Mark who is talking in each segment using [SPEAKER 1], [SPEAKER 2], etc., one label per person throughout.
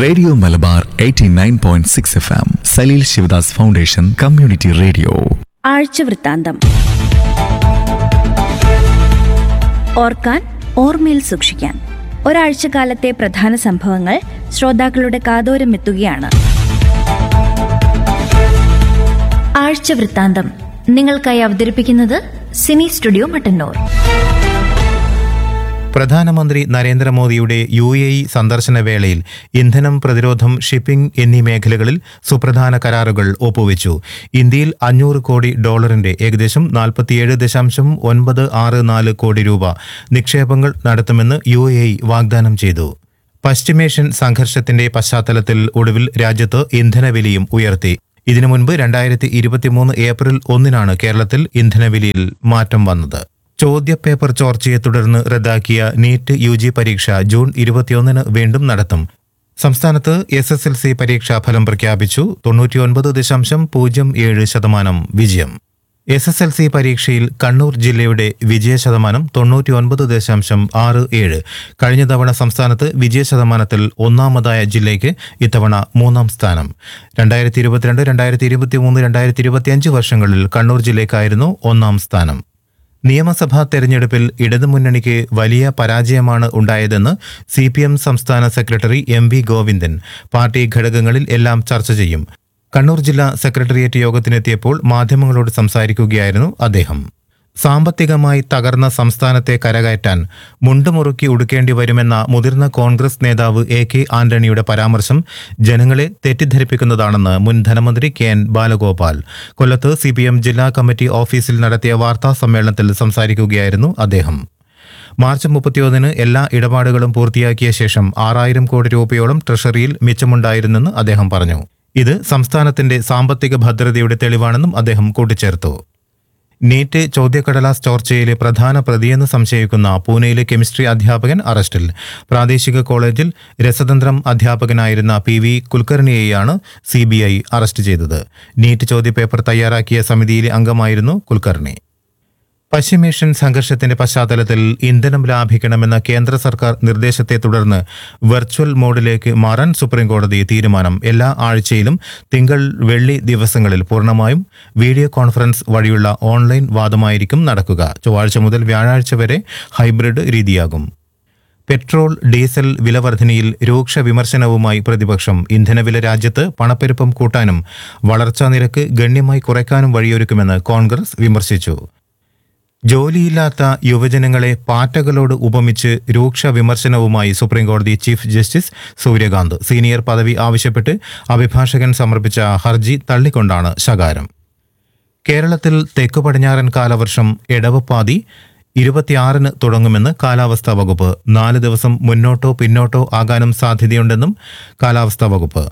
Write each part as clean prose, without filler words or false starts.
[SPEAKER 1] Radio Malabar 89.6 FM Saleel Sivadas foundation community radio.
[SPEAKER 2] ആഴ്ചവൃത്താന്തം. ഓർക്കാൻ, ഓർമ്മയിൽ സൂക്ഷിക്കാൻ ഒരാഴ്ചക്കാലത്തെ പ്രധാന സംഭവങ്ങൾ ശ്രോതാക്കളുടെ കാതോരമെത്തുകയാണ്. ആഴ്ചവൃത്താന്തം നിങ്ങൾക്കായി അവതരിപ്പിക്കുന്നത് സിനി സ്റ്റുഡിയോ മട്ടന്നൂർ.
[SPEAKER 3] പ്രധാനമന്ത്രി നരേന്ദ്രമോദിയുടെ UAE സന്ദർശന വേളയിൽ ഇന്ധനം, പ്രതിരോധം, ഷിപ്പിംഗ് എന്നീ മേഖലകളിൽ സുപ്രധാന കരാറുകൾ ഒപ്പുവെച്ചു. ഇന്ത്യയിൽ $500 കോടി ഏകദേശം 47.964 കോടി രൂപ നിക്ഷേപങ്ങൾ നടത്തുമെന്ന് UAE വാഗ്ദാനം ചെയ്തു. പശ്ചിമേഷ്യൻ സംഘർഷത്തിന്റെ പശ്ചാത്തലത്തിൽ ഒടുവിൽ രാജ്യത്ത് ഇന്ധനവിലയും ഉയർത്തി. ഇതിനു മുൻപ് 2023 ഏപ്രിൽ 1 കേരളത്തിൽ ഇന്ധനവിലയിൽ മാറ്റം വന്നത്. ചോദ്യപേപ്പർ ചോർച്ചയെ തുടർന്ന് റദ്ദാക്കിയ നീറ്റ് UG പരീക്ഷ ജൂൺ 21 വീണ്ടും നടത്തും. സംസ്ഥാനത്ത് SSLC പരീക്ഷാ ഫലം പ്രഖ്യാപിച്ചു. 99.07% വിജയം. SSLC പരീക്ഷയിൽ കണ്ണൂർ ജില്ലയുടെ വിജയശതമാനം 99.67. കഴിഞ്ഞ തവണ സംസ്ഥാനത്ത് വിജയശതമാനത്തിൽ ഒന്നാമതായ ജില്ലയ്ക്ക് ഇത്തവണ 3ാം സ്ഥാനം. 2022, 2023, 2025 വർഷങ്ങളിൽ കണ്ണൂർ ജില്ലയ്ക്കായിരുന്നു 1ാം സ്ഥാനം. നിയമസഭാ തെരഞ്ഞെടുപ്പിൽ ഇടതുമുന്നണിക്ക് വലിയ പരാജയമാണ് ഉണ്ടായതെന്ന് CPM സംസ്ഥാന സെക്രട്ടറി MV ഗോവിന്ദൻ. പാർട്ടി ഘടകങ്ങളിൽ എല്ലാം ചർച്ച ചെയ്യും. കണ്ണൂർ ജില്ലാ സെക്രട്ടേറിയറ്റ് യോഗത്തിനെത്തിയപ്പോൾ മാധ്യമങ്ങളോട് സംസാരിക്കുകയായിരുന്നു അദ്ദേഹം. സാമ്പത്തികമായി തകർന്ന സംസ്ഥാനത്തെ കരകയറ്റാൻ മുണ്ടുമുറുക്കി ഉടുക്കേണ്ടി വരുമെന്ന മുതിർന്ന കോൺഗ്രസ് നേതാവ് AK ആന്റണിയുടെ പരാമർശം ജനങ്ങളെ തെറ്റിദ്ധരിപ്പിക്കുന്നതാണെന്ന് മുൻ ധനമന്ത്രി KN ബാലഗോപാൽ. കൊല്ലത്ത് CPM ജില്ലാ കമ്മിറ്റി ഓഫീസിൽ നടത്തിയ വാർത്താ സമ്മേളനത്തിൽ സംസാരിക്കുകയായിരുന്നു അദ്ദേഹം. മാർച്ച് 31 എല്ലാ ഇടപാടുകളും പൂർത്തിയാക്കിയ ശേഷം 6000 കോടി രൂപയോളം ട്രഷറിയിൽ മിച്ചമുണ്ടായിരുന്നെന്ന് അദ്ദേഹം പറഞ്ഞു. ഇത് സംസ്ഥാനത്തിന്റെ സാമ്പത്തിക ഭദ്രതയുടെ തെളിവാണെന്നും അദ്ദേഹം കൂട്ടിച്ചേർത്തു. നീറ്റ് ചോദ്യക്കടലാസ് ചോർച്ചയിലെ പ്രധാന പ്രതിയെന്ന് സംശയിക്കുന്ന പൂനെയിലെ കെമിസ്ട്രി അധ്യാപകൻ അറസ്റ്റിൽ. പ്രാദേശിക കോളേജിൽ രസതന്ത്രം അധ്യാപകനായിരുന്ന PV കുൽക്കർണിയെയാണ് CBI അറസ്റ്റ് ചെയ്തത്. നീറ്റ് ചോദ്യപേപ്പർ തയ്യാറാക്കിയ സമിതിയിലെ അംഗമായിരുന്നു കുൽക്കർണി. പശ്ചിമേഷ്യൻ സംഘർഷത്തിന്റെ പശ്ചാത്തലത്തിൽ ഇന്ധനം ലാഭിക്കണമെന്ന കേന്ദ്ര സർക്കാർ നിർദ്ദേശത്തെ തുടർന്ന് വെർച്വൽ മോഡിലേക്ക് മാറാൻ സുപ്രീംകോടതി തീരുമാനം. എല്ലാ ആഴ്ചയിലും തിങ്കൾ, വെള്ളി ദിവസങ്ങളിൽ പൂർണ്ണമായും വീഡിയോ കോൺഫറൻസ് വഴിയുള്ള ഓൺലൈൻ വാദമായിരിക്കും നടക്കുക. ചൊവ്വാഴ്ച മുതൽ വ്യാഴാഴ്ച വരെ ഹൈബ്രിഡ് രീതിയാകും. പെട്രോൾ, ഡീസൽ വിലവർധനയിൽ രൂക്ഷ വിമർശനവുമായി പ്രതിപക്ഷം. ഇന്ധനവില രാജ്യത്ത് പണപ്പെരുപ്പം കൂട്ടാനും വളർച്ചാ നിരക്ക് ഗണ്യമായി കുറയ്ക്കാനും വഴിയൊരുക്കുമെന്ന് കോൺഗ്രസ് വിമർശിച്ചു. ജോലിയില്ലാത്ത യുവജനങ്ങളെ പാറ്റകളോട് ഉപമിച്ച് രൂക്ഷ വിമർശനവുമായി സുപ്രീംകോടതി ചീഫ് ജസ്റ്റിസ് സൂര്യകാന്ത്. സീനിയർ പദവി ആവശ്യപ്പെട്ട് അഭിഭാഷകൻ സമർപ്പിച്ച ഹർജി തള്ളിക്കൊണ്ടാണ് ശകാരം. കേരളത്തിൽ തെക്കു പടിഞ്ഞാറൻ കാലവർഷം എടവപ്പാതി 26 തുടങ്ങുമെന്ന് കാലാവസ്ഥാ വകുപ്പ്. 4 ദിവസം മുന്നോട്ടോ പിന്നോട്ടോ ആകാനും സാധ്യതയുണ്ടെന്നും കാലാവസ്ഥാ വകുപ്പ്.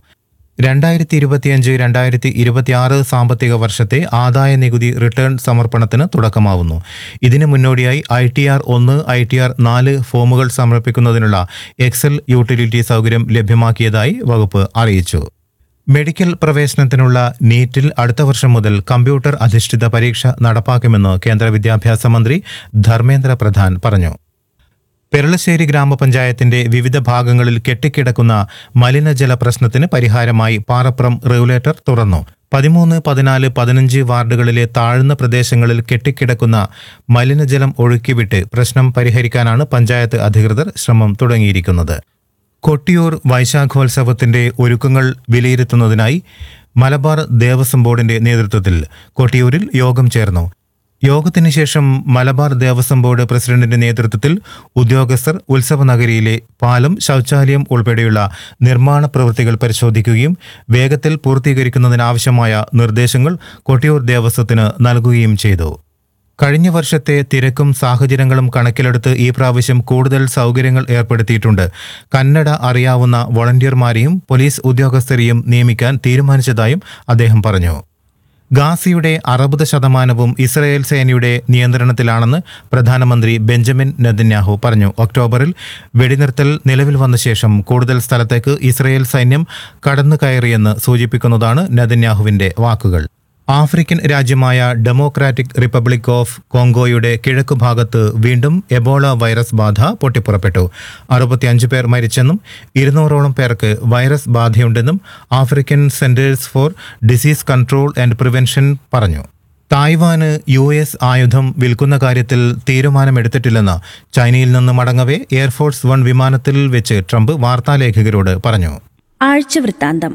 [SPEAKER 3] 2025-2026 സാമ്പത്തിക വർഷത്തെ ആദായ നികുതി റിട്ടേൺ സമർപ്പണത്തിന് തുടക്കമാവുന്നു. ഇതിനു മുന്നോടിയായി ITR 1, ITR 4 ഫോമുകൾ സമർപ്പിക്കുന്നതിനുള്ള എക്സൽ യൂട്ടിലിറ്റി സൗകര്യം ലഭ്യമാക്കിയതായി വകുപ്പ് അറിയിച്ചു. മെഡിക്കൽ പ്രവേശനത്തിനുള്ള നീറ്റിൽ അടുത്ത വർഷം മുതൽ കമ്പ്യൂട്ടർ അധിഷ്ഠിത പരീക്ഷ നടപ്പാക്കുമെന്ന് കേന്ദ്ര വിദ്യാഭ്യാസ മന്ത്രി ധർമ്മേന്ദ്ര പ്രധാൻ പറഞ്ഞു. പെരളശ്ശേരി ഗ്രാമപഞ്ചായത്തിന്റെ വിവിധ ഭാഗങ്ങളിൽ കെട്ടിക്കിടക്കുന്ന മലിനജല പ്രശ്നത്തിന് പരിഹാരമായി പാറപ്പുറം റെഗുലേറ്റർ തുറന്നു. 13, 14, 15 വാർഡുകളിലെ താഴ്ന്ന പ്രദേശങ്ങളിൽ കെട്ടിക്കിടക്കുന്ന മലിനജലം ഒഴുക്കിവിട്ട് പ്രശ്നം പരിഹരിക്കാനാണ് പഞ്ചായത്ത് അധികൃതർ ശ്രമം തുടങ്ങിയിരിക്കുന്നത്. കൊട്ടിയൂർ വൈശാഖോത്സവത്തിന്റെ ഒരുക്കങ്ങൾ വിലയിരുത്തുന്നതിനായി മലബാർ ദേവസ്വം ബോർഡിന്റെ നേതൃത്വത്തിൽ കൊട്ടിയൂരിൽ യോഗം ചേർന്നു. യോഗത്തിന് ശേഷം മലബാർ ദേവസ്വം ബോർഡ് പ്രസിഡന്റിന്റെ നേതൃത്വത്തിൽ ഉദ്യോഗസ്ഥർ ഉത്സവ നഗരിയിലെ പാലം, ശൗചാലയം ഉൾപ്പെടെയുള്ള നിർമ്മാണ പ്രവൃത്തികൾ പരിശോധിക്കുകയും വേഗത്തിൽ പൂർത്തീകരിക്കുന്നതിനാവശ്യമായ നിർദ്ദേശങ്ങൾ കൊട്ടിയൂർ ദേവസ്വത്തിന് നൽകുകയും ചെയ്തു. കഴിഞ്ഞ വർഷത്തെ തിരക്കും സാഹചര്യങ്ങളും കണക്കിലെടുത്ത് ഈ പ്രാവശ്യം കൂടുതൽ സൗകര്യങ്ങൾ ഏർപ്പെടുത്തിയിട്ടുണ്ട്. കന്നഡ അറിയാവുന്ന വോളണ്ടിയർമാരെയും പോലീസ് ഉദ്യോഗസ്ഥരെയും നിയമിക്കാൻ തീരുമാനിച്ചതായും അദ്ദേഹം പറഞ്ഞു. ഗാസയുടെ 60% ഇസ്രായേൽ സേനയുടെ നിയന്ത്രണത്തിലാണെന്ന് പ്രധാനമന്ത്രി ബെഞ്ചമിൻ നെതന്യാഹു പറഞ്ഞു. ഒക്ടോബറിൽ വെടിനിർത്തൽ നിലവിൽ വന്ന ശേഷം കൂടുതൽ സ്ഥലത്തേക്ക് ഇസ്രായേൽ സൈന്യം കടന്നു കയറിയെന്ന് സൂചിപ്പിക്കുന്നതാണ് നെതന്യാഹുവിന്റെ വാക്കുകൾ. ആഫ്രിക്കൻ രാജ്യമായ ഡെമോക്രാറ്റിക് റിപ്പബ്ലിക് ഓഫ് കോങ്കോയുടെ കിഴക്കു ഭാഗത്ത് വീണ്ടും എബോള വൈറസ് ബാധ പൊട്ടിപ്പുറപ്പെട്ടു. 65 പേർ മരിച്ചെന്നും 200ഓളം പേർക്ക് virus ബാധയുണ്ടെന്നും African centres four disease control and prevention പറഞ്ഞു. തായ്വാന് US ആയുധം വിൽക്കുന്ന കാര്യത്തിൽ തീരുമാനമെടുത്തിട്ടില്ലെന്ന് ചൈനയിൽ നിന്ന് മടങ്ങവേ എയർഫോഴ്സ് 1 വിമാനത്തിൽ വെച്ച് ട്രംപ് വാർത്താലേഖകരോട് പറഞ്ഞു.
[SPEAKER 2] ആഴ്ചവൃത്താന്തം.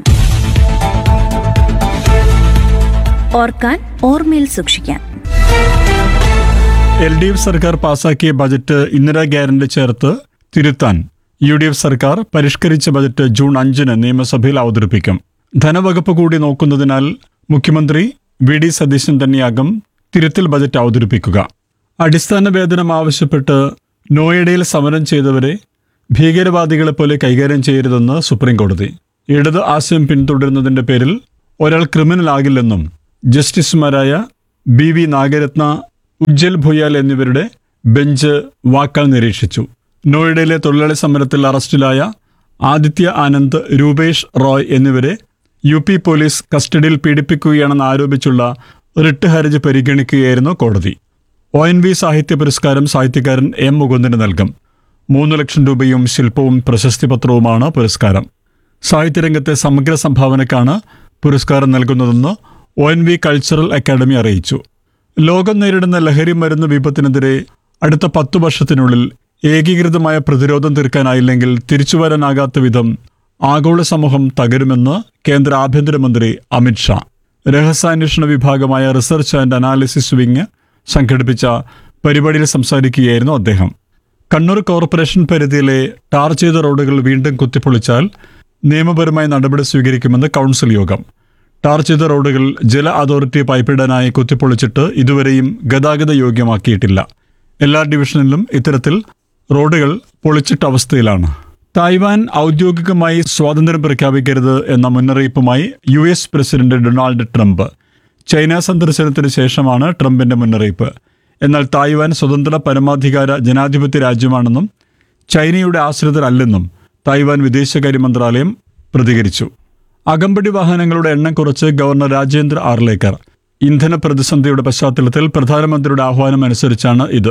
[SPEAKER 2] ഓർക്കാൻ ഓർമ്മയിൽ സൂക്ഷിക്കാൻ.
[SPEAKER 4] LDF സർക്കാർ പാസാക്കിയ ബജറ്റ് ഇന്ദിരാ ഗ്യാരണ്ടി ചേർത്ത് തിരുത്താൻ UDF സർക്കാർ പരിഷ്കരിച്ച ബജറ്റ് ജൂൺ 5-ന് നിയമസഭയിൽ അവതരിപ്പിക്കും. ധനവകുപ്പ് കൂടി നോക്കുന്നതിനാൽ മുഖ്യമന്ത്രി VD സതീശൻ തന്നെയാകും തിരുത്തൽ ബജറ്റ് അവതരിപ്പിക്കുക. അടിസ്ഥാന വേതനം ആവശ്യപ്പെട്ട് നോയിഡയിൽ സമരം ചെയ്തവരെ ഭീകരവാദികളെ പോലെ കൈകാര്യം ചെയ്യരുതെന്ന് സുപ്രീംകോടതി. ഇടത് ആശയം പിന്തുടരുന്നതിന്റെ പേരിൽ ഒരാൾ ക്രിമിനൽ ആകില്ലെന്നും ജസ്റ്റിസുമാരായ BV നാഗരത്ന, ഉജ്ജൽ ഭുയാൽ എന്നിവരുടെ ബെഞ്ച് വാക്കാൽ നിരീക്ഷിച്ചു. നോയിഡയിലെ തൊഴിലാളി സമരത്തിൽ അറസ്റ്റിലായ ആദിത്യ ആനന്ദ്, രൂപേഷ് റോയ് എന്നിവരെ UP പോലീസ് കസ്റ്റഡിയിൽ പീഡിപ്പിക്കുകയാണെന്ന് ആരോപിച്ചുള്ള റിട്ട് ഹർജി പരിഗണിക്കുകയായിരുന്നു കോടതി. ONV സാഹിത്യ പുരസ്കാരം സാഹിത്യകാരൻ M. മുകുന്ദന് നൽകും. 3 ലക്ഷം രൂപയും ശില്പവും പ്രശസ്തിപത്രവുമാണ് പുരസ്കാരം. സാഹിത്യരംഗത്തെ സമഗ്ര സംഭാവനക്കാണ് പുരസ്കാരം നൽകുന്നതെന്ന് ONV കൾച്ചറൽ അക്കാദമി അറിയിച്ചു. ലോകം നേരിടുന്ന ലഹരി മരുന്ന് വിപത്തിനെതിരെ അടുത്ത 10 വർഷത്തിനുള്ളിൽ ഏകീകൃതമായ പ്രതിരോധം തീർക്കാനായില്ലെങ്കിൽ തിരിച്ചുവരാനാകാത്ത വിധം ആഗോള സമൂഹം തകരുമെന്ന് കേന്ദ്ര ആഭ്യന്തരമന്ത്രി അമിത് ഷാ. രഹസ്യാന്വേഷണ വിഭാഗമായ റിസർച്ച് ആൻഡ് അനാലിസിസ് വിങ് സംഘടിപ്പിച്ച പരിപാടിയിൽ സംസാരിക്കുകയായിരുന്നു അദ്ദേഹം. കണ്ണൂർ കോർപ്പറേഷൻ പരിധിയിലെ ടാർ ചെയ്ത റോഡുകൾ വീണ്ടും കുത്തിപ്പൊളിച്ചാൽ നിയമപരമായ നടപടി സ്വീകരിക്കുമെന്ന് കൗൺസിൽ യോഗം. ടാർ ചെയ്ത റോഡുകൾ ജല അതോറിറ്റി പൈപ്പിടാനായി കുത്തിപ്പൊളിച്ചിട്ട് ഇതുവരെയും ഗതാഗത യോഗ്യമാക്കിയിട്ടില്ല. എല്ലാ ഡിവിഷനിലും ഇത്തരത്തിൽ റോഡുകൾ പൊളിച്ചിട്ട അവസ്ഥയിലാണ്. തായ്വാൻ ഔദ്യോഗികമായി സ്വാതന്ത്ര്യം പ്രഖ്യാപിക്കരുത് എന്ന മുന്നറിയിപ്പുമായി US president Donald Trump. China സന്ദർശനത്തിന് ശേഷമാണ് ട്രംപിന്റെ മുന്നറിയിപ്പ്. എന്നാൽ തായ്വാൻ സ്വതന്ത്ര പരമാധികാര ജനാധിപത്യ രാജ്യമാണെന്നും ചൈനയുടെ ആശ്രിതരല്ലെന്നും തായ്വാൻ വിദേശകാര്യ മന്ത്രാലയം പ്രതികരിച്ചു. അകമ്പടി വാഹനങ്ങളുടെ എണ്ണം കുറച്ച് ഗവർണർ രാജേന്ദ്ര ആർലേക്കർ. ഇന്ധന പ്രതിസന്ധിയുടെ പശ്ചാത്തലത്തിൽ പ്രധാനമന്ത്രിയുടെ ആഹ്വാനം അനുസരിച്ചാണ് ഇത്.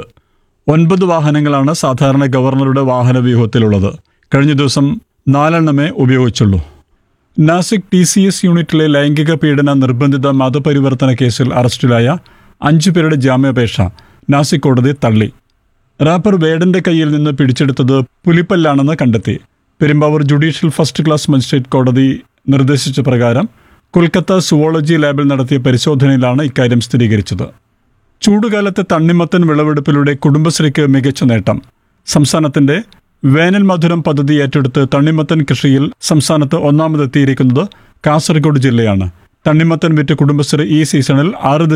[SPEAKER 4] 9 വാഹനങ്ങളാണ് സാധാരണ ഗവർണറുടെ വാഹന വ്യൂഹത്തിലുള്ളത്. കഴിഞ്ഞ ദിവസം 4 എണ്ണമേ ഉപയോഗിച്ചുള്ളൂ. നാസിക് TCS യൂണിറ്റിലെ ലൈംഗിക പീഡന നിർബന്ധിത മതപരിവർത്തന കേസിൽ അറസ്റ്റിലായ 5 പേരുടെ ജാമ്യാപേക്ഷ നാസിക് കോടതി തള്ളി. റാപ്പർ വേഡന്റെ കയ്യിൽ നിന്ന് പിടിച്ചെടുത്തത് പുലിപ്പല്ലാണെന്ന് കണ്ടെത്തി. Perumbavoor judicial first class magistrate കോടതി നിർദ്ദേശിച്ച പ്രകാരം കൊൽക്കത്ത സുവോളജി ലാബിൽ നടത്തിയ പരിശോധനയിലാണ് ഇക്കാര്യം സ്ഥിരീകരിച്ചത്. ചൂടുകാലത്തെ തണ്ണിമത്തൻ വിളവെടുപ്പിലൂടെ കുടുംബശ്രീക്ക് മികച്ച നേട്ടം. സംസ്ഥാനത്തിന്റെ വേനൽ മധുരം പദ്ധതി ഏറ്റെടുത്ത് തണ്ണിമത്തൻ കൃഷിയിൽ സംസ്ഥാനത്ത് ഒന്നാമതെത്തിയിരിക്കുന്നത് കാസർഗോഡ് ജില്ലയാണ്. തണ്ണിമത്തൻ വിറ്റ് കുടുംബശ്രീ ഈ സീസണിൽ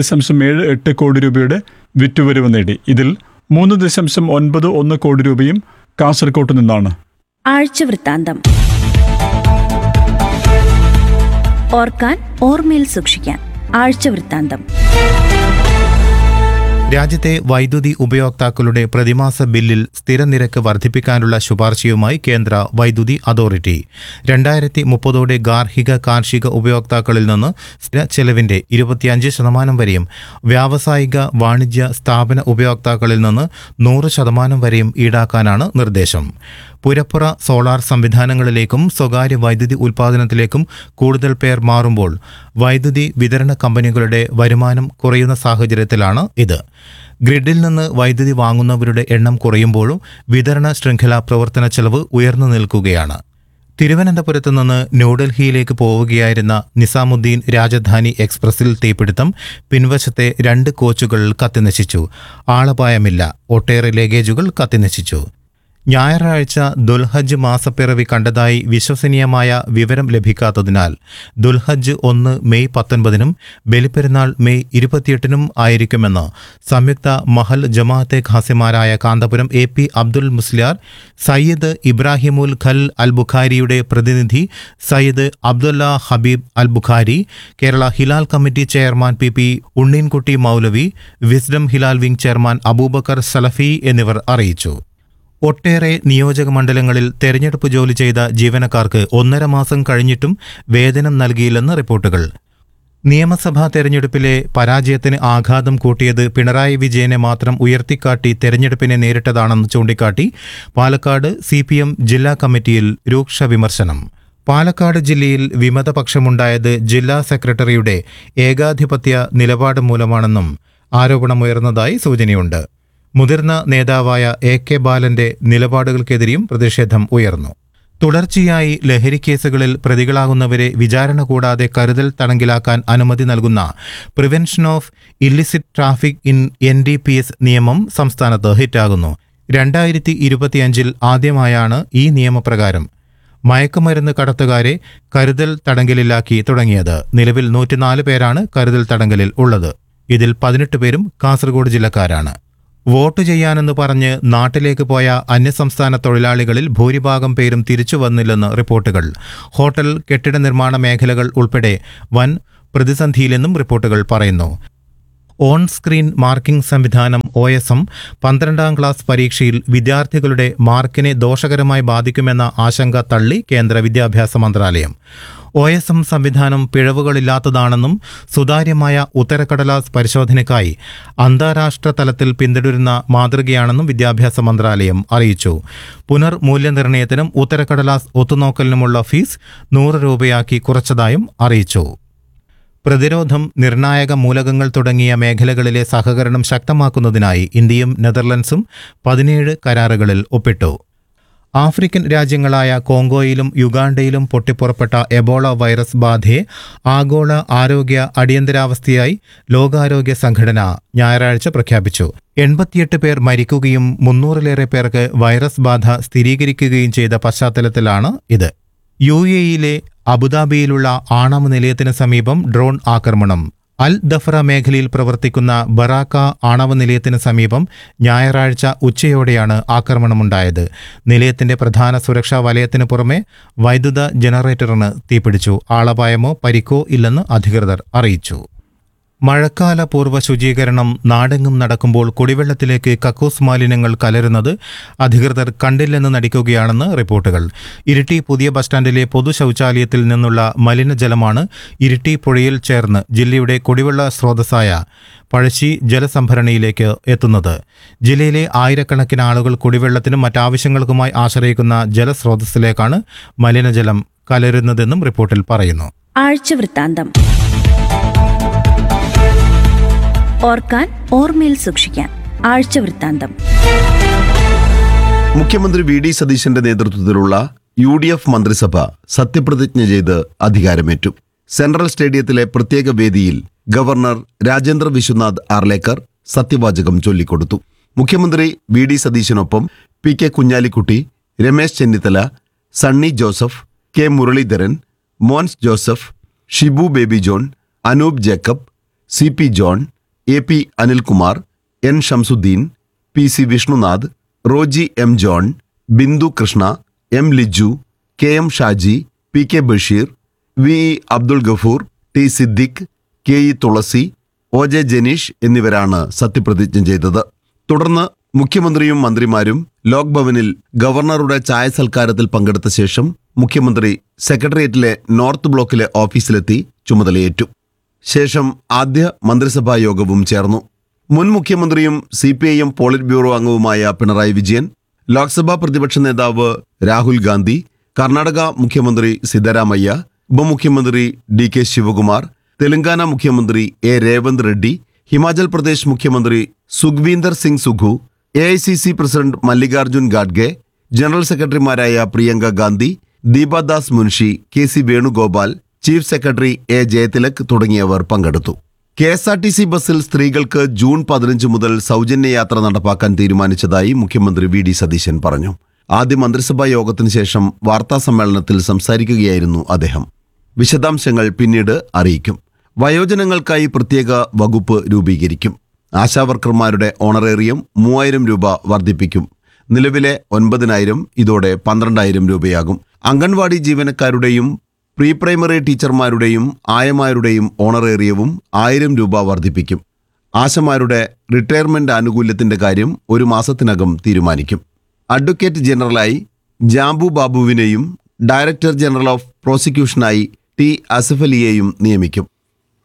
[SPEAKER 4] 6.78 കോടി രൂപയുടെ വിറ്റുവരവ് നേടി. ഇതിൽ 3.91 കോടി രൂപയും കാസർഗോഡ് നിന്നാണ്.
[SPEAKER 2] ആഴ്ചവൃത്താന്തം. ഓർക്കാൻ ഓർമ്മയിൽ സൂക്ഷിക്കാൻ. ആഴ്ചവൃത്താന്തം.
[SPEAKER 3] രാജ്യത്തെ വൈദ്യുതി ഉപയോക്താക്കളുടെ പ്രതിമാസ ബില്ലിൽ സ്ഥിര നിരക്ക് വർദ്ധിപ്പിക്കാനുള്ള ശുപാർശയുമായി കേന്ദ്ര വൈദ്യുതി അതോറിറ്റി. 2030 ഗാർഹിക കാർഷിക ഉപയോക്താക്കളിൽ നിന്ന് സ്ഥിര ചെലവിന്റെ 25% വരെയും വ്യാവസായിക വാണിജ്യ സ്ഥാപന ഉപയോക്താക്കളിൽ നിന്ന് 100% വരെയും ഈടാക്കാനാണ് നിർദ്ദേശം. പുരപ്പുറ സോളാർ സംവിധാനങ്ങളിലേക്കും സ്വകാര്യ വൈദ്യുതി ഉൽപ്പാദനത്തിലേക്കും കൂടുതൽ പേർ മാറുമ്പോൾ വൈദ്യുതി വിതരണ കമ്പനികളുടെ വരുമാനം കുറയുന്ന സാഹചര്യത്തിലാണ് ഇത്. ഗ്രിഡിൽ നിന്ന് വൈദ്യുതി വാങ്ങുന്നവരുടെ എണ്ണം കുറയുമ്പോഴും വിതരണ ശൃംഖല പ്രവർത്തന ചെലവ് ഉയർന്നു നിൽക്കുകയാണ്. തിരുവനന്തപുരത്ത് നിന്ന് ന്യൂഡൽഹിയിലേക്ക് പോവുകയായിരുന്ന നിസാമുദ്ദീൻ രാജധാനി എക്സ്പ്രസിൽ തീപിടുത്തം. പിൻവശത്തെ 2 കോച്ചുകൾ കത്തിനശിച്ചു. ആളപായമില്ല. ഒട്ടേറെ ലഗേജുകൾ കത്തിനശിച്ചു. ഞായറാഴ്ച ദുൽഹജ്ജ് മാസപ്പിറവി കണ്ടതായി വിശ്വസനീയമായ വിവരം ലഭിക്കാത്തതിനാൽ ദുൽഹജ്ജ് 1 മെയ് 19-നും ബലിപ്പെരുന്നാൾ മെയ് 28-നും ആയിരിക്കുമെന്ന് സംയുക്ത മഹൽ ജമാഅത്തെ ഖാസിമാരായ കാന്തപുരം AP അബ്ദുൽ മുസ്ലിയാർ, സയ്യിദ് ഇബ്രാഹിമുൽ ഖൽ അൽ ബുഖാരിയുടെ പ്രതിനിധി സയ്യിദ് അബ്ദുല്ല ഹബീബ് അൽ Bukhari, Kerala Hilal committee chairman PP Unneenkutty മൗലവി, wisdom Hilal wing chairman Abubakar സലഫി എന്നിവർ അറിയിച്ചു. ഒട്ടേറെ നിയോജക മണ്ഡലങ്ങളിൽ തെരഞ്ഞെടുപ്പ് ജോലി ചെയ്ത ജീവനക്കാർക്ക് 1.5 മാസം കഴിഞ്ഞിട്ടും വേതനം നൽകിയില്ലെന്ന് റിപ്പോർട്ടുകൾ. നിയമസഭാ തെരഞ്ഞെടുപ്പിലെ പരാജയത്തിന് ആഘാതം കൂട്ടിയത് പിണറായി വിജയനെ മാത്രം ഉയർത്തിക്കാട്ടി തെരഞ്ഞെടുപ്പിനെ നേരിട്ടതാണെന്ന് ചൂണ്ടിക്കാട്ടി പാലക്കാട് CPM ജില്ലാ കമ്മിറ്റിയിൽ രൂക്ഷ വിമർശനം. പാലക്കാട് ജില്ലയിൽ വിമതപക്ഷമുണ്ടായത് ജില്ലാ സെക്രട്ടറിയുടെ ഏകാധിപത്യ നിലപാട് മൂലമാണെന്നും ആരോപണമുയർന്നതായി സൂചനയുണ്ട്. മുതിർന്ന നേതാവായ AK ബാലന്റെ നിലപാടുകൾക്കെതിരെയും പ്രതിഷേധം ഉയർന്നു. തുടർച്ചയായി ലഹരിക്കേസുകളിൽ പ്രതികളാകുന്നവരെ വിചാരണ കൂടാതെ കരുതൽ തടങ്കിലാക്കാൻ അനുമതി നൽകുന്ന prevention of illicit traffic in NDPS നിയമം സംസ്ഥാനത്ത് ഹിറ്റാകുന്നു. 2025 ആദ്യമായാണ് ഈ നിയമപ്രകാരം മയക്കുമരുന്ന് കടത്തുകാരെ കരുതൽ തടങ്കലിലാക്കി തുടങ്ങിയത്. നിലവിൽ 104 പേരാണ് കരുതൽ തടങ്കലിൽ ഉള്ളത്. ഇതിൽ 18 പേരും കാസർഗോഡ് ജില്ലക്കാരാണ്. വോട്ട് ചെയ്യാനെന്ന് പറഞ്ഞ് നാട്ടിലേക്ക് പോയ അന്യസംസ്ഥാന തൊഴിലാളികളിൽ ഭൂരിഭാഗം പേരും തിരിച്ചു വന്നില്ലെന്ന് റിപ്പോർട്ടുകൾ. ഹോട്ടൽ, കെട്ടിട നിർമ്മാണ മേഖലകൾ ഉൾപ്പെടെ വൻ പ്രതിസന്ധിയിലെന്നും റിപ്പോർട്ടുകൾ പറയുന്നു. ഓൺ സ്ക്രീൻ മാർക്കിംഗ് സംവിധാനം OSM 12ാം ക്ലാസ് പരീക്ഷയിൽ വിദ്യാർത്ഥികളുടെ മാർക്കിനെ ദോഷകരമായി ബാധിക്കുമെന്ന ആശങ്ക തള്ളി കേന്ദ്ര വിദ്യാഭ്യാസ മന്ത്രാലയം. OSM സംവിധാനം പിഴവുകളില്ലാത്തതാണെന്നും സുതാര്യമായ ഉത്തരക്കടലാസ് പരിശോധനയ്ക്കായി അന്താരാഷ്ട്ര തലത്തിൽ പിന്തുടരുന്ന മാതൃകയാണെന്നും വിദ്യാഭ്യാസ മന്ത്രാലയം അറിയിച്ചു. പുനർമൂല്യനിർണ്ണയത്തിനും ഉത്തരക്കടലാസ് ഒത്തുനോക്കലിനുമുള്ള ഫീസ് 100 രൂപയാക്കി കുറച്ചതായും അറിയിച്ചു. പ്രതിരോധം, നിർണായക മൂലകങ്ങൾ തുടങ്ങിയ മേഖലകളിലെ സഹകരണം ശക്തമാക്കുന്നതിനായി ഇന്ത്യയും നെതർലൻഡ്സും 17 കരാറുകളിൽ ഒപ്പിട്ടു. ആഫ്രിക്കൻ രാജ്യങ്ങളായ കോങ്കോയിലും യുഗാണ്ടയിലും പൊട്ടിപ്പുറപ്പെട്ട എബോള വൈറസ് ബാധയെ ആഗോള ആരോഗ്യ അടിയന്തരാവസ്ഥയായി ലോകാരോഗ്യ സംഘടന ഞായറാഴ്ച പ്രഖ്യാപിച്ചു. 88 പേർ മരിക്കുകയും 300-ലേറെ പേർക്ക് വൈറസ് ബാധ സ്ഥിരീകരിക്കുകയും ചെയ്ത പശ്ചാത്തലത്തിലാണ് ഇത്. UAEയിലെ അബുദാബിയിലുള്ള ആണവ നിലയത്തിന് സമീപം ഡ്രോൺ ആക്രമണം. അൽ ദഫ്ര മേഖലയിൽ പ്രവർത്തിക്കുന്ന ബറാക്ക ആണവ നിലയത്തിന് സമീപം ഞായറാഴ്ച ഉച്ചയോടെയാണ് ആക്രമണമുണ്ടായത്. നിലയത്തിന്റെ പ്രധാന സുരക്ഷാ വലയത്തിന് പുറമെ വൈദ്യുത ജനറേറ്ററിന് തീപിടിച്ചു. ആളപായമോ പരിക്കോ ഇല്ലെന്ന് അധികൃതർ അറിയിച്ചു. മഴക്കാല പൂർവ്വ ശുചീകരണം നാടെങ്ങും നടക്കുമ്പോൾ കുടിവെള്ളത്തിലേക്ക് കക്കൂസ് മാലിന്യങ്ങൾ കലരുന്നത് അധികൃതർ കണ്ടില്ലെന്ന് നടിക്കുകയാണെന്ന് റിപ്പോർട്ടുകൾ. ഇരിട്ടി പുതിയ ബസ് സ്റ്റാൻഡിലെ പൊതു ശൗചാലയത്തിൽ നിന്നുള്ള മലിനജലമാണ് ഇരിട്ടി പുഴയിൽ ചേർന്ന് ജില്ലയുടെ കുടിവെള്ള സ്രോതസ്സായ പഴശ്ശി ജലസംഭരണിയിലേക്ക് എത്തുന്നത്. ജില്ലയിലെ ആയിരക്കണക്കിന് ആളുകൾ കുടിവെള്ളത്തിനും മറ്റാവശ്യങ്ങൾക്കുമായി ആശ്രയിക്കുന്ന ജലസ്രോതസ്സിലേക്കാണ് മലിനജലം കലരുന്നതെന്നും റിപ്പോർട്ടിൽ പറയുന്നു.
[SPEAKER 2] ആഴ്ചവൃത്താന്തം. ഓർക്കാൻ, ഓർമ്മയിൽ സൂക്ഷിക്കാൻ. ആഴ്ചവൃത്താന്തം.
[SPEAKER 5] മുഖ്യമന്ത്രി VD സതീശന്റെ നേതൃത്വത്തിലുള്ള UDF മന്ത്രിസഭ സത്യപ്രതിജ്ഞ ചെയ്ത് അധികാരമേറ്റു. സെൻട്രൽ സ്റ്റേഡിയത്തിലെ പ്രത്യേക വേദിയിൽ ഗവർണർ രാജേന്ദ്ര വിശ്വനാഥ് ആർലേക്കർ സത്യവാചകം ചൊല്ലിക്കൊടുത്തു. മുഖ്യമന്ത്രി VD സതീശനൊപ്പം PK Kunhalikutty, Ramesh Chennithala, Sunny Joseph, K Muraleedharan, Mons Joseph, Shibu baby John, Anoop Jacob, CP John, AP Anilkumar, N Shamsuddin, PC Vishnunath, Roji M John, Bindu Krishna, M Liju, KM Shaji, PK Basheer, VE Abdul Gafoor, T Siddique, KE തുളസി, OJ ജനീഷ് എന്നിവരാണ് സത്യപ്രതിജ്ഞ ചെയ്തത്. തുടർന്ന് മുഖ്യമന്ത്രിയും മന്ത്രിമാരും ലോക് ഭവനിൽ ഗവർണറുടെ ചായ സൽക്കാരത്തിൽ പങ്കെടുത്ത ശേഷം മുഖ്യമന്ത്രി സെക്രട്ടേറിയറ്റിലെ നോർത്ത് ബ്ലോക്കിലെ ഓഫീസിലെത്തി ചുമതലയേറ്റു. ശേഷം ആദ്യ മന്ത്രിസഭാ യോഗവും ചേർന്നു. മുൻ മുഖ്യമന്ത്രിയും CPIM പോളിറ്റ് ബ്യൂറോ അംഗവുമായ പിണറായി വിജയൻ, ലോക്സഭാ പ്രതിപക്ഷ നേതാവ് രാഹുൽ ഗാന്ധി, കർണാടക മുഖ്യമന്ത്രി സിദ്ധരാമയ്യ, ഉപമുഖ്യമന്ത്രി DK ശിവകുമാർ, തെലങ്കാന മുഖ്യമന്ത്രി A രേവന്ത് റെഡ്ഡി, ഹിമാചൽ പ്രദേശ് മുഖ്യമന്ത്രി Sukhwinder Singh Sukhu, AICC president Mallikarjun ഖാഡ്ഗെ, general സെക്രട്ടറിമാരായ Priyanka Gandhi, Deepa Das Munshi, KC Venugopal, chief secretary A Jayathilak തുടങ്ങിയവർ പങ്കെടുത്തു. KSRTC ബസ്സിൽ സ്ത്രീകൾക്ക് ജൂൺ 15 മുതൽ സൗജന്യ യാത്ര നടപ്പാക്കാൻ തീരുമാനിച്ചതായി മുഖ്യമന്ത്രി VD സതീശൻ പറഞ്ഞു. ആദ്യ മന്ത്രിസഭാ യോഗത്തിന് ശേഷം വാർത്താസമ്മേളനത്തിൽ സംസാരിക്കുകയായിരുന്നു അദ്ദേഹം. വിശദാംശങ്ങൾ പിന്നീട് അറിയിക്കും. വയോജനങ്ങൾക്കായി പ്രത്യേക വകുപ്പ് രൂപീകരിക്കും. ആശാവർക്കർമാരുടെ ഓണറേറിയം 3000 രൂപ വർദ്ധിപ്പിക്കും. നിലവിലെ 9000 ഇതോടെ 12000 രൂപയാകും. അംഗൻവാടി ജീവനക്കാരുടെയും പ്രീ പ്രൈമറി ടീച്ചർമാരുടെയും ആയമാരുടെയും ഓണറേറിയവും 1000 രൂപ വർദ്ധിപ്പിക്കും. ആശമാരുടെ റിട്ടയർമെന്റ് ആനുകൂല്യത്തിന്റെ കാര്യം 1 മാസത്തിനകം തീരുമാനിക്കും. Advocate ജനറലായി ജാംബു ബാബുവിനെയും director general of പ്രോസിക്യൂഷനായി T Asaf അലിയെയും നിയമിക്കും.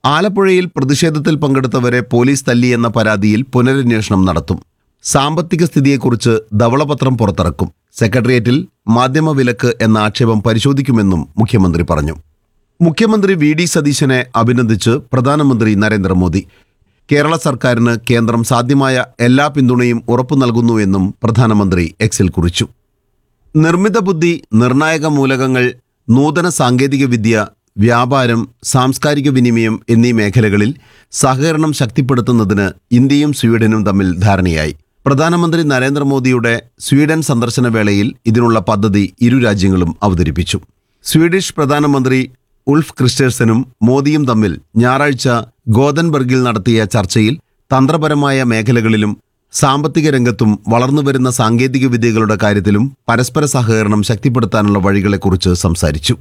[SPEAKER 5] ആലപ്പുഴയിൽ പ്രതിഷേധത്തിൽ പങ്കെടുത്തവരെ പോലീസ് തല്ലിയെന്ന പരാതിയിൽ പുനരന്വേഷണം നടത്തും. സാമ്പത്തിക സ്ഥിതിയെക്കുറിച്ച് ധവളപത്രം പുറത്തിറക്കും. സെക്രട്ടേറിയറ്റിൽ മാധ്യമ വിലക്ക് എന്ന ആക്ഷേപം പരിശോധിക്കുമെന്നും മുഖ്യമന്ത്രി പറഞ്ഞു. മുഖ്യമന്ത്രി വി.ഡി. സതീശനെ അഭിനന്ദിച്ച് പ്രധാനമന്ത്രി നരേന്ദ്രമോദി. കേരള സർക്കാരിന് കേന്ദ്രം സാധ്യമായ എല്ലാ പിന്തുണയും ഉറപ്പു നൽകുന്നുവെന്നും പ്രധാനമന്ത്രി എക്സിൽ കുറിച്ചു. നിർമ്മിത ബുദ്ധി, നിർണായക മൂലകങ്ങൾ, നൂതന സാങ്കേതികവിദ്യ, വ്യാപാരം, സാംസ്കാരിക വിനിമയം എന്നീ മേഖലകളിൽ സഹകരണം ശക്തിപ്പെടുത്തുന്നതിന് ഇന്ത്യയും സ്വീഡനും തമ്മിൽ ധാരണയായി. പ്രധാനമന്ത്രി നരേന്ദ്രമോദിയുടെ സ്വീഡൻ സന്ദർശന വേളയിൽ ഇതിനുള്ള പദ്ധതി ഇരു രാജ്യങ്ങളും അവതരിപ്പിച്ചു. സ്വീഡിഷ് പ്രധാനമന്ത്രി ഉൾഫ് ക്രിസ്റ്റേഴ്സനും മോദിയും തമ്മിൽ ഞായറാഴ്ച ഗോതൻബർഗിൽ നടത്തിയ ചർച്ചയിൽ തന്ത്രപരമായ മേഖലകളിലും സാമ്പത്തിക രംഗത്തും വളർന്നുവരുന്ന സാങ്കേതിക വിദ്യകളുടെ കാര്യത്തിലും പരസ്പര സഹകരണം ശക്തിപ്പെടുത്താനുള്ള വഴികളെക്കുറിച്ച് സംസാരിച്ചു.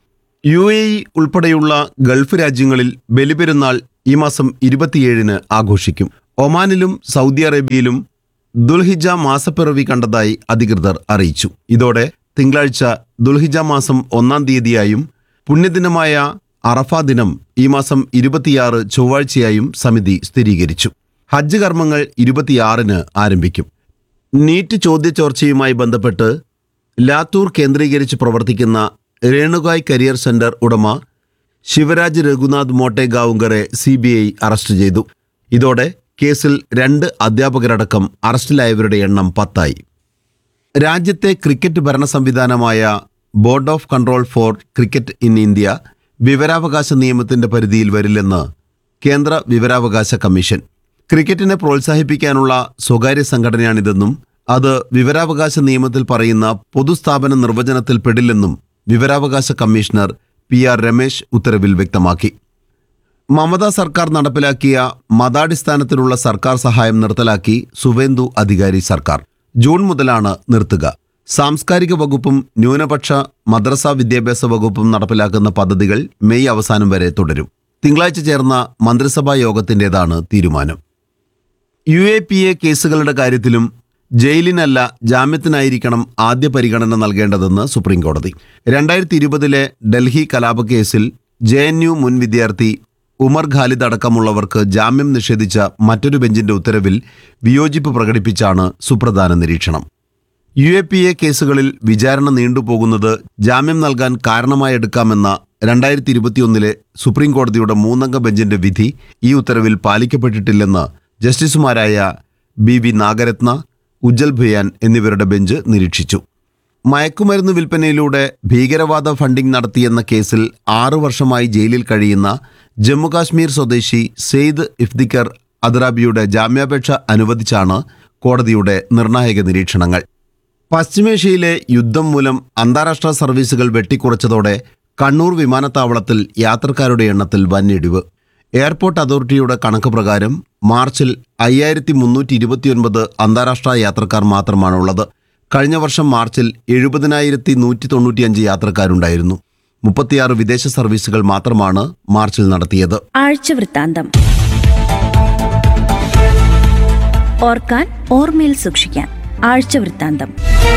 [SPEAKER 5] UAE ഉൾപ്പെടെയുള്ള ഗൾഫ് രാജ്യങ്ങളിൽ ബലിപെരുന്നാൾ ഈ മാസം 27-ന് ആഘോഷിക്കും. ഒമാനിലും സൗദി അറേബ്യയിലും ദുൽഹിജ മാസപ്പിറവി കണ്ടതായി അധികൃതർ അറിയിച്ചു. ഇതോടെ തിങ്കളാഴ്ച ദുൽഹിജ മാസം 1-ാം തീയതിയായും പുണ്യദിനമായ അറഫ ദിനം ഈ മാസം 26 ചൊവ്വാഴ്ചയായും സമിതി സ്ഥിരീകരിച്ചു. ഹജ്ജ് കർമ്മങ്ങൾ 26-ന് ആരംഭിക്കും. നീറ്റ് ചോദ്യചോർച്ചയുമായി ബന്ധപ്പെട്ട് ലാത്തൂർ കേന്ദ്രീകരിച്ച് പ്രവർത്തിക്കുന്ന രേണുകായ് കരിയർ സെന്റർ ഉടമ ശിവരാജ് രഘുനാഥ് മോട്ടേഗാവുങ്കറെ CBI അറസ്റ്റ് ചെയ്തു. ഇതോടെ കേസിൽ 2 അധ്യാപകരടക്കം അറസ്റ്റിലായവരുടെ എണ്ണം 10 രാജ്യത്തെ ക്രിക്കറ്റ് ഭരണ സംവിധാനമായ board of control four cricket in India വിവരാവകാശ നിയമത്തിന്റെ പരിധിയിൽ വരില്ലെന്ന് കേന്ദ്ര വിവരാവകാശ കമ്മീഷൻ. ക്രിക്കറ്റിനെ പ്രോത്സാഹിപ്പിക്കാനുള്ള സ്വകാര്യ സംഘടനയാണിതെന്നും അത് വിവരാവകാശ നിയമത്തിൽ പറയുന്ന പൊതുസ്ഥാപന നിർവചനത്തിൽ പെടില്ലെന്നും വിവരാവകാശ കമ്മീഷണർ PR രമേശ് ഉത്തരവിൽ വ്യക്തമാക്കി. മമതാ സർക്കാർ നടപ്പിലാക്കിയ മതാടിസ്ഥാനത്തിലുള്ള സർക്കാർ സഹായം നിർത്തലാക്കി സുവേന്ദു അധികാരി സർക്കാർ. ജൂൺ മുതലാണ് നിർത്തുക. സാംസ്കാരിക വകുപ്പും ന്യൂനപക്ഷ മദ്രസ വിദ്യാഭ്യാസ വകുപ്പും നടപ്പിലാക്കുന്ന പദ്ധതികൾ മെയ് അവസാനം വരെ തുടരും. തിങ്കളാഴ്ച ചേർന്ന മന്ത്രിസഭാ യോഗത്തിൻ്റെതാണ് തീരുമാനം. UAPA കേസുകളുടെ കാര്യത്തിലും ജയിലിനല്ല ജാമ്യത്തിനായിരിക്കണം ആദ്യ പരിഗണന നൽകേണ്ടതെന്ന് സുപ്രീംകോടതി. 2020-ലെ ഡൽഹി കലാപക്കേസിൽ JNU മുൻ വിദ്യാർത്ഥി ഉമർ ഖാലിദ് അടക്കമുള്ളവർക്ക് ജാമ്യം നിഷേധിച്ച മറ്റൊരു ബെഞ്ചിന്റെ ഉത്തരവിൽ വിയോജിപ്പ് പ്രകടിപ്പിച്ചാണ് സുപ്രധാന നിരീക്ഷണം. UAPA കേസുകളിൽ വിചാരണ നീണ്ടുപോകുന്നത് ജാമ്യം നൽകാൻ കാരണമായെടുക്കാമെന്ന 2021-ലെ സുപ്രീംകോടതിയുടെ 3-അംഗ ബെഞ്ചിന്റെ വിധി ഈ ഉത്തരവിൽ പാലിക്കപ്പെട്ടിട്ടില്ലെന്ന് ജസ്റ്റിസുമാരായ BV നാഗരത്ന, ഉജ്ജൽ ഭുയാൻ എന്നിവരുടെ ബെഞ്ച് നിരീക്ഷിച്ചു. മയക്കുമരുന്ന് വിൽപ്പനയിലൂടെ ഭീകരവാദ ഫണ്ടിംഗ് നടത്തിയെന്ന കേസിൽ 6 വർഷമായി ജയിലിൽ കഴിയുന്ന ജമ്മുകാശ്മീർ സ്വദേശി സെയ്ദ് ഇഫ്തിഖർ അദ്രാബിയുടെ ജാമ്യാപേക്ഷ അനുവദിച്ചാണ് കോടതിയുടെ നിർണായക നിരീക്ഷണങ്ങൾ. പശ്ചിമേഷ്യയിലെ യുദ്ധം മൂലം അന്താരാഷ്ട്ര സർവീസുകൾ വെട്ടിക്കുറച്ചതോടെ കണ്ണൂർ വിമാനത്താവളത്തിൽ യാത്രക്കാരുടെ എണ്ണത്തിൽ വൻഇടിവ്. എയർപോർട്ട് അതോറിറ്റിയുടെ കണക്ക് പ്രകാരം മാർച്ചിൽ 5329 അന്താരാഷ്ട്ര യാത്രക്കാർ മാത്രമാണുള്ളത്. കഴിഞ്ഞ വർഷം മാർച്ചിൽ 70,195 യാത്രക്കാരുണ്ടായിരുന്നു. 36 വിദേശ സർവീസുകൾ മാത്രമാണ് മാർച്ചിൽ നടത്തിയത്.
[SPEAKER 2] ആഴ്ച വൃത്താന്തം. ഓർക്കാൻ ഓർമ്മയിൽ സൂക്ഷിക്കാൻ ആഴ്ച വൃത്താന്തം.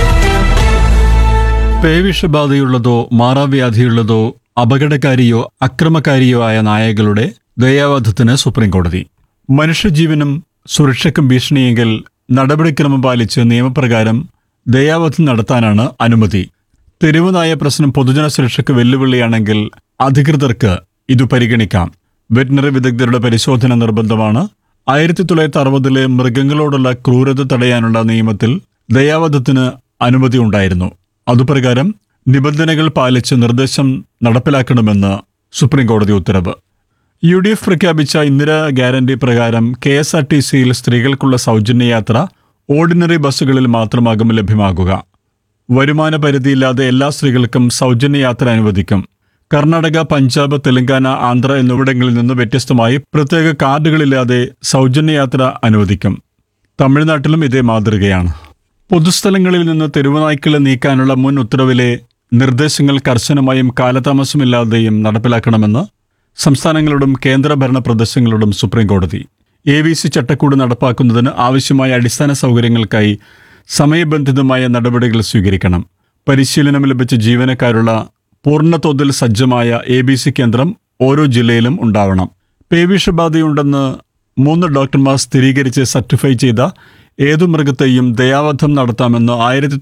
[SPEAKER 4] പേവിഷബാധയുള്ളതോ മാറാവ്യാധിയുള്ളതോ അപകടകാരിയോ അക്രമകാരിയോ ആയ നായകളുടെ ദയാവധത്തിന് സുപ്രീംകോടതി. മനുഷ്യജീവനും സുരക്ഷയ്ക്കും ഭീഷണിയെങ്കിൽ നടപടിക്രമം പാലിച്ച് നിയമപ്രകാരം ദയാവധം നടത്താനാണ് അനുമതി. തെരുവുനായ പ്രശ്നം പൊതുജന സുരക്ഷയ്ക്ക് വെല്ലുവിളിയാണെങ്കിൽ അധികൃതർക്ക് ഇത് പരിഗണിക്കാം. വെറ്റിനറി വിദഗ്ധരുടെ പരിശോധന നിർബന്ധമാണ്. 1960-ലെ മൃഗങ്ങളോടുള്ള ക്രൂരത തടയാനുള്ള നിയമത്തിൽ ദയാവധത്തിന് അനുമതി ഉണ്ടായിരുന്നു. അതുപ്രകാരം നിബന്ധനകൾ പാലിച്ച് നിർദ്ദേശം നടപ്പിലാക്കണമെന്ന് സുപ്രീംകോടതി ഉത്തരവ്. UDF പ്രഖ്യാപിച്ച ഇന്ദിരാ ഗ്യാരണ്ടി പ്രകാരം KSRTCയിൽ സ്ത്രീകൾക്കുള്ള സൗജന്യ യാത്ര ഓർഡിനറി ബസ്സുകളിൽ മാത്രമാകും ലഭ്യമാകുക. വരുമാന പരിധിയില്ലാതെ എല്ലാ സ്ത്രീകൾക്കും സൗജന്യ യാത്ര അനുവദിക്കും. കർണാടക, പഞ്ചാബ്, തെലങ്കാന, ആന്ധ്ര എന്നിവിടങ്ങളിൽ നിന്ന് വ്യത്യസ്തമായി പ്രത്യേക കാർഡുകളില്ലാതെ സൗജന്യ യാത്ര അനുവദിക്കും. തമിഴ്നാട്ടിലും ഇതേ മാതൃകയാണ്. പൊതുസ്ഥലങ്ങളിൽ നിന്ന് തെരുവുനായ്ക്കളെ നീക്കാനുള്ള മുൻ ഉത്തരവിലെ നിർദ്ദേശങ്ങൾ കർശനമായും കാലതാമസമില്ലാതെയും നടപ്പിലാക്കണമെന്ന് സംസ്ഥാനങ്ങളോടും കേന്ദ്രഭരണ പ്രദേശങ്ങളോടും സുപ്രീംകോടതി. ABC ചട്ടക്കൂട് നടപ്പാക്കുന്നതിന് ആവശ്യമായ അടിസ്ഥാന സൗകര്യങ്ങൾക്കായി സമയബന്ധിതമായ നടപടികൾ സ്വീകരിക്കണം. പരിശീലനം ലഭിച്ച ജീവനക്കാരുള്ള പൂർണ്ണതോതിൽ സജ്ജമായ ABC കേന്ദ്രം ഓരോ ജില്ലയിലും ഉണ്ടാവണം. പേവിഷബാധയുണ്ടെന്ന് 3 ഡോക്ടർമാർ സ്ഥിരീകരിച്ച് സർട്ടിഫൈ ചെയ്ത ഏതു മൃഗത്തെയും ദയാവധം നടത്താമെന്ന്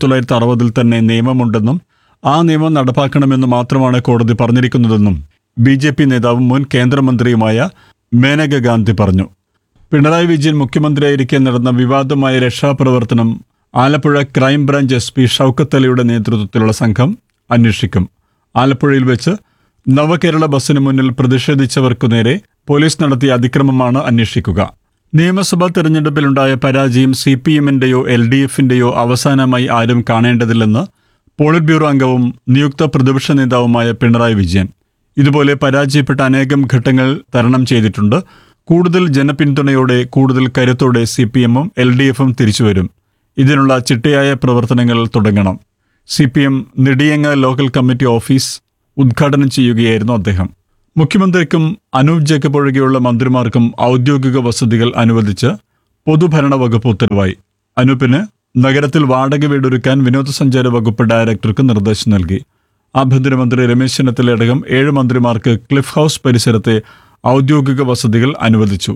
[SPEAKER 4] 1960 തന്നെ നിയമമുണ്ടെന്നും ആ നിയമം നടപ്പാക്കണമെന്ന് മാത്രമാണ് കോടതി പറഞ്ഞിരിക്കുന്നതെന്നും BJP നേതാവും മുൻ കേന്ദ്രമന്ത്രിയുമായ മേനക ഗാന്ധി പറഞ്ഞു. പിണറായി വിജയൻ മുഖ്യമന്ത്രിയായിരിക്കെ നടന്ന വിവാദമായ രക്ഷാപ്രവർത്തനം ആലപ്പുഴ ക്രൈംബ്രാഞ്ച് SP ഷൗക്കത്ത് അലിയുടെ നേതൃത്വത്തിലുള്ള സംഘം അന്വേഷിക്കും. ആലപ്പുഴയിൽ വെച്ച് നവകേരള ബസ്സിന് മുന്നിൽ പ്രതിഷേധിച്ചവർക്കു നേരെ പോലീസ് നടത്തിയ അതിക്രമമാണ് അന്വേഷിക്കുക. നിയമസഭാ തെരഞ്ഞെടുപ്പിലുണ്ടായ പരാജയം CPM-ന്റെയോ LDF-ന്റെയോ അവസാനമായി ആരും കാണേണ്ടതില്ലെന്ന് പോളിറ്റ് ബ്യൂറോ അംഗവും നിയുക്ത പ്രതിപക്ഷ നേതാവുമായ പിണറായി വിജയൻ. ഇതുപോലെ പരാജയപ്പെട്ട അനേകം ഘട്ടങ്ങൾ തരണം ചെയ്തിട്ടുണ്ട്. കൂടുതൽ ജനപിന്തുണയോടെ കൂടുതൽ കരുത്തോടെ CPM-ഉം LDF-ഉം തിരിച്ചുവരും. ഇതിനുള്ള ചിട്ടയായ പ്രവർത്തനങ്ങൾ തുടങ്ങണം. CPM Nediyanga local committee office ഉദ്ഘാടനം ചെയ്യുകയായിരുന്നു അദ്ദേഹം. മുഖ്യമന്ത്രിക്കും അനൂപ് ജേക്കബ് ഒഴികെയുള്ള മന്ത്രിമാർക്കും ഔദ്യോഗിക വസതികൾ അനുവദിച്ച് പൊതുഭരണ വകുപ്പ് ഉത്തരവായി. അനൂപിന് നഗരത്തിൽ വാടക വീടൊരുക്കാൻ വിനോദസഞ്ചാര വകുപ്പ് ഡയറക്ടർക്ക് നിർദ്ദേശം നൽകി. ആഭ്യന്തരമന്ത്രി രമേശ് ചെന്നിത്തലയടക്കം 7 മന്ത്രിമാർക്ക് ക്ലിഫ് ഹൗസ് പരിസരത്തെ ഔദ്യോഗിക വസതികൾ അനുവദിച്ചു.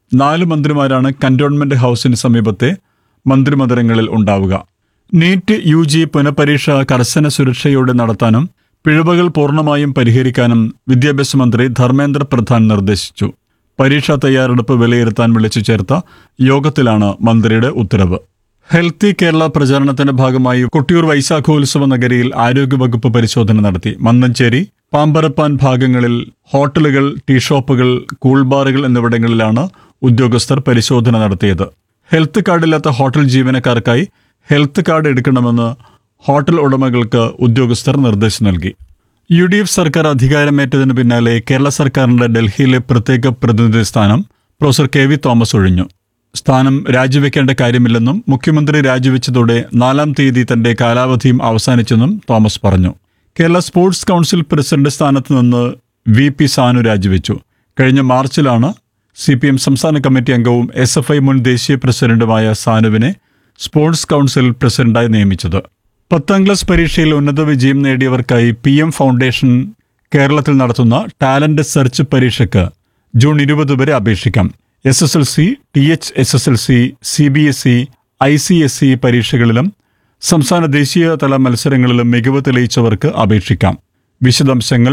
[SPEAKER 4] 4 മന്ത്രിമാരാണ് കന്റോൺമെന്റ് ഹൗസിന് സമീപത്തെ മന്ത്രിമന്ദിരങ്ങളിൽ ഉണ്ടാവുക. നീറ്റ് UG പുനഃപരീക്ഷ കർശന സുരക്ഷയോടെ നടത്താനും പിഴവുകൾ പൂർണ്ണമായും പരിഹരിക്കാനും വിദ്യാഭ്യാസ മന്ത്രി ധർമ്മേന്ദ്ര പ്രധാൻ നിർദ്ദേശിച്ചു. പരീക്ഷാ തയ്യാറെടുപ്പ് വിലയിരുത്താൻ വിളിച്ചു ചേർത്ത യോഗത്തിലാണ് മന്ത്രിയുടെ ഉത്തരവ്. ഹെൽത്തി കേരള പ്രചാരണത്തിന്റെ ഭാഗമായി കൊട്ടിയൂർ വൈശാഖോത്സവ നഗരിയിൽ ആരോഗ്യവകുപ്പ് പരിശോധന നടത്തി. മന്നഞ്ചേരി, പാമ്പരപ്പാൻ ഭാഗങ്ങളിൽ ഹോട്ടലുകൾ, ടീ ഷോപ്പുകൾ, കൂൾബാറുകൾ എന്നിവിടങ്ങളിലാണ് ഉദ്യോഗസ്ഥർ പരിശോധന നടത്തിയത്. ഹെൽത്ത് കാർഡില്ലാത്ത ഹോട്ടൽ ജീവനക്കാർക്കായി ഹെൽത്ത് കാർഡ് എടുക്കണമെന്ന് ഹോട്ടൽ ഉടമകൾക്ക് ഉദ്യോഗസ്ഥർ നിർദ്ദേശം നൽകി. UDF സർക്കാർ അധികാരമേറ്റതിന് പിന്നാലെ കേരള സർക്കാരിന്റെ ഡൽഹിയിലെ പ്രത്യേക പ്രതിനിധി സ്ഥാനം പ്രൊഫസർ KV തോമസ് ഒഴിഞ്ഞു. സ്ഥാനം രാജിവെക്കേണ്ട കാര്യമില്ലെന്നും മുഖ്യമന്ത്രി രാജിവെച്ചതോടെ 4-ാം തീയതി തന്റെ കാലാവധിയും അവസാനിച്ചെന്നും തോമസ് പറഞ്ഞു. കേരള സ്പോർട്സ് കൗൺസിൽ പ്രസിഡന്റ് സ്ഥാനത്ത് നിന്ന് VP സാനു രാജിവെച്ചു. കഴിഞ്ഞ മാർച്ചിലാണ് CPM സംസ്ഥാന കമ്മിറ്റി അംഗവും SFI മുൻ ദേശീയ പ്രസിഡന്റുമായ സാനുവിനെ സ്പോർട്സ് കൗൺസിൽ പ്രസിഡന്റായി നിയമിച്ചത്. 10ാം ക്ലാസ് പരീക്ഷയിൽ ഉന്നത വിജയം നേടിയവർക്കായി PM ഫൗണ്ടേഷൻ കേരളത്തിൽ നടത്തുന്ന ടാലന്റ് സെർച്ച് പരീക്ഷയ്ക്ക് ജൂൺ 20 വരെ അപേക്ഷിക്കാം. SSLC, THSSLC, CBSE, ICSE പരീക്ഷകളിലും സംസ്ഥാന ദേശീയ തല മത്സരങ്ങളിലും മികവ് തെളിയിച്ചവർക്ക് അപേക്ഷിക്കാം. വിശദാംശങ്ങൾ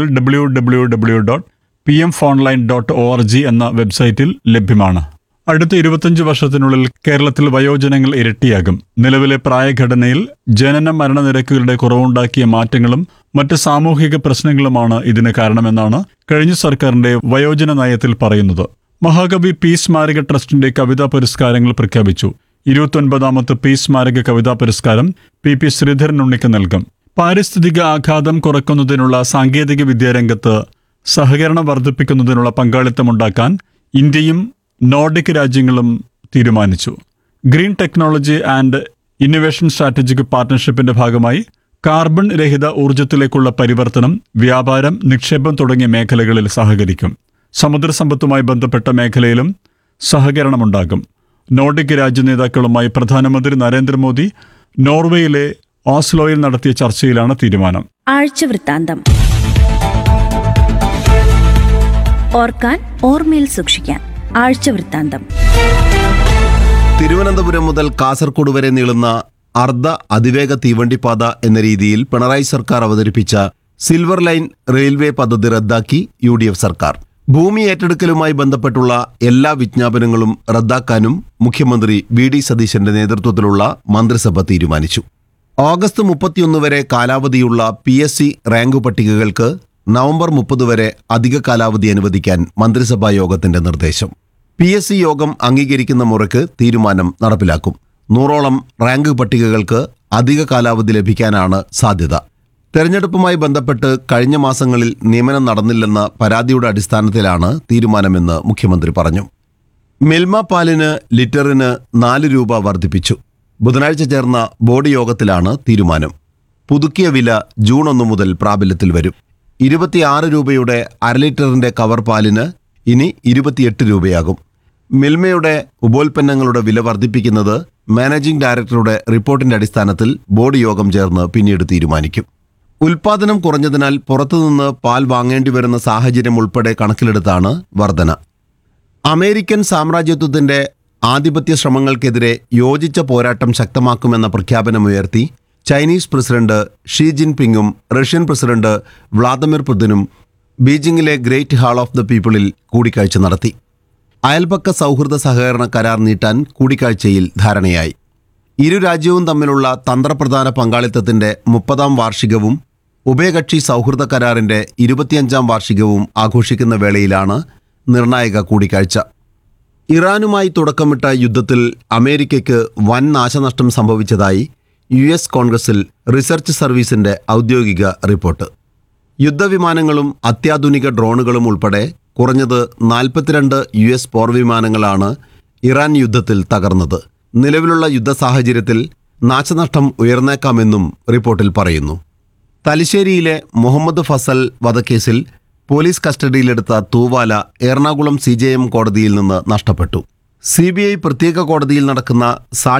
[SPEAKER 4] www.pmfonline.org എന്ന വെബ്സൈറ്റിൽ ലഭ്യമാണ്. അടുത്ത 25 വർഷത്തിനുള്ളിൽ കേരളത്തിൽ വയോജനങ്ങൾ ഇരട്ടിയാകും. നിലവിലെ പ്രായഘടനയിൽ ജനന മരണനിരക്കുകളുടെ കുറവുണ്ടാക്കിയ മാറ്റങ്ങളും മറ്റ് സാമൂഹിക പ്രശ്നങ്ങളുമാണ് ഇതിന് കാരണമെന്നാണ് കഴിഞ്ഞ സർക്കാരിന്റെ വയോജന നയത്തിൽ പറയുന്നത്. മഹാകവി P സ്മാരക ട്രസ്റ്റിന്റെ കവിതാ പുരസ്കാരങ്ങൾ പ്രഖ്യാപിച്ചു. 29ാമത്തെ P സ്മാരക കവിതാ പുരസ്കാരം PP ശ്രീധരൻ ഉണ്ണിക്ക് നൽകും. പാരിസ്ഥിതിക ആഘാതം കുറയ്ക്കുന്നതിനുള്ള സാങ്കേതിക വിദ്യാരംഗത്ത് സഹകരണം വർദ്ധിപ്പിക്കുന്നതിനുള്ള പങ്കാളിത്തമുണ്ടാക്കാൻ ഇന്ത്യയും നോർഡിക് രാജ്യങ്ങളും തീരുമാനിച്ചു. Green technology and innovation strategic പാർട്ട്ണർഷിപ്പിന്റെ ഭാഗമായി കാർബൺ രഹിത ഊർജ്ജത്തിലേക്കുള്ള പരിവർത്തനം, വ്യാപാരം, നിക്ഷേപം തുടങ്ങിയ മേഖലകളിൽ സഹകരിക്കും. സമുദ്രസമ്പത്തുമായി ബന്ധപ്പെട്ട മേഖലയിലും സഹകരണമുണ്ടാകും. നോർഡിക് രാജ്യ നേതാക്കളുമായി പ്രധാനമന്ത്രി നരേന്ദ്രമോദി നോർവേയിലെ ഓസ്ലോയിൽ നടത്തിയ ചർച്ചയിലാണ് തീരുമാനം.
[SPEAKER 2] ആഴ്ചവൃത്താന്തം. ഓർക്കാൻ, ഓർമ്മയിൽ സൂക്ഷിക്കാൻ. ആഴ്ചവൃത്താന്തം.
[SPEAKER 5] തിരുവനന്തപുരം മുതൽ കാസർഗോഡ് വരെ നീളുന്ന അർദ്ധ അതിവേഗ തീവണ്ടിപ്പാത എന്ന രീതിയിൽ പിണറായി സർക്കാർ അവതരിപ്പിച്ച സിൽവർ ലൈൻ റെയിൽവേ പദ്ധതി റദ്ദാക്കി UDF സർക്കാർ. ഭൂമി ഏറ്റെടുക്കലുമായി ബന്ധപ്പെട്ടുള്ള എല്ലാ വിജ്ഞാപനങ്ങളും റദ്ദാക്കാനും മുഖ്യമന്ത്രി VD സതീശന്റെ നേതൃത്വത്തിലുള്ള മന്ത്രിസഭ തീരുമാനിച്ചു. ഓഗസ്റ്റ് 31 വരെ കാലാവധിയുള്ള PSC റാങ്ക് പട്ടികകൾക്ക് നവംബർ 30 വരെ അധിക കാലാവധി അനുവദിക്കാൻ മന്ത്രിസഭാ യോഗത്തിന്റെ നിർദ്ദേശം. PSC യോഗം അംഗീകരിക്കുന്ന മുറയ്ക്ക് തീരുമാനം നടപ്പിലാക്കും. 100ഓളം റാങ്ക് പട്ടികകൾക്ക് അധിക കാലാവധി ലഭിക്കാനാണ് സാധ്യത. തെരഞ്ഞെടുപ്പുമായി ബന്ധപ്പെട്ട് കഴിഞ്ഞ മാസങ്ങളിൽ നിയമനം നടന്നില്ലെന്ന പരാതിയുടെ അടിസ്ഥാനത്തിലാണ് തീരുമാനമെന്ന് മുഖ്യമന്ത്രി പറഞ്ഞു. മിൽമ പാലിന് ലിറ്ററിന് 4 രൂപ വർദ്ധിപ്പിച്ചു. ബുധനാഴ്ച ചേർന്ന ബോർഡ് യോഗത്തിലാണ് തീരുമാനം. പുതുക്കിയ വില ജൂൺ 1 മുതൽ പ്രാബല്യത്തിൽ വരും. 26 രൂപയുടെ അര ലിറ്ററിന്റെ കവർ പാലിന് ഇനി 28 രൂപയാകും. മിൽമയുടെ ഉപോൽപ്പന്നങ്ങളുടെ വില വർദ്ധിപ്പിക്കുന്നത് മാനേജിംഗ് ഡയറക്ടറുടെ റിപ്പോർട്ടിന്റെ അടിസ്ഥാനത്തിൽ ബോർഡ് യോഗം ചേർന്ന് പിന്നീട് തീരുമാനിക്കും. ഉൽപാദനം കുറഞ്ഞതിനാൽ പുറത്തുനിന്ന് പാൽ വാങ്ങേണ്ടി വരുന്ന സാഹചര്യം ഉൾപ്പെടെ കണക്കിലെടുത്താണ് വർധന. അമേരിക്കൻ സാമ്രാജ്യത്വത്തിന്റെ ആധിപത്യ ശ്രമങ്ങൾക്കെതിരെ യോജിച്ച പോരാട്ടം ശക്തമാക്കുമെന്ന പ്രഖ്യാപനമുയർത്തി Chinese president Xi ജിൻപിങ്ങും Russian president Vladimir പുതിനും ബീജിംഗിലെ great hall of the പീപ്പിളിൽ കൂടിക്കാഴ്ച നടത്തി. അയൽപക്ക സൗഹൃദ സഹകരണ കരാർ നീട്ടാൻ കൂടിക്കാഴ്ചയിൽ ധാരണയായി. ഇരു രാജ്യവും തമ്മിലുള്ള തന്ത്രപ്രധാന പങ്കാളിത്തത്തിന്റെ 30ാം വാർഷികവും ഉഭയകക്ഷി സൗഹൃദ കരാറിന്റെ 25ാം വാർഷികവും ആഘോഷിക്കുന്ന വേളയിലാണ് നിർണായക കൂടിക്കാഴ്ച. ഇറാനുമായി തുടക്കമിട്ട യുദ്ധത്തിൽ അമേരിക്കയ്ക്ക് വൻ നാശനഷ്ടം സംഭവിച്ചതായി US കോൺഗ്രസിൽ റിസർച്ച് സർവീസിന്റെ ഔദ്യോഗിക റിപ്പോർട്ട്. യുദ്ധവിമാനങ്ങളും അത്യാധുനിക ഡ്രോണുകളും ഉൾപ്പെടെ കുറഞ്ഞത് 42 US പോർവിമാനങ്ങളാണ് ഇറാൻ യുദ്ധത്തിൽ തകർന്നത്. നിലവിലുള്ള യുദ്ധ സാഹചര്യത്തിൽ നാശനഷ്ടം ഉയർന്നേക്കാമെന്നും റിപ്പോർട്ടിൽ പറയുന്നു. തലശ്ശേരിയിലെ മുഹമ്മദ് ഫസൽ വധക്കേസിൽ പോലീസ് കസ്റ്റഡിയിലെടുത്ത തൂവാല എറണാകുളം CJM കോടതിയിൽ നിന്ന് നഷ്ടപ്പെട്ടു. CBI പ്രത്യേക കോടതിയിൽ നടക്കുന്ന